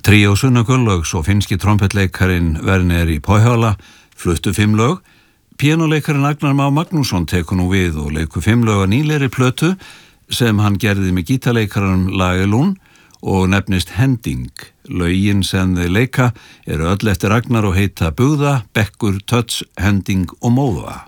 Tríó Sunna Gunnlaugs og finnski trompetleikarin Werner í Pohjola fluttu 5 lög. Píanóleikarin Agnar Má Magnússon tekur nú við og leikur 5 lög af nýlegri plötu sem hann gerði með gítarleikaranum Lage Lund og nefnist Hending. Lögin sem þeir leika eru öll eftir Agnar og heita Bugða, Bekkur, Töts, Hending og Móða.